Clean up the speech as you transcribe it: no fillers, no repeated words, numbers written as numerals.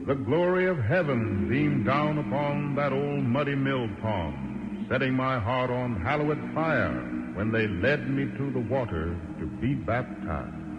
The glory of heaven beamed down upon that old muddy mill pond, setting my heart on hallowed fire when they led me to the water to be baptized.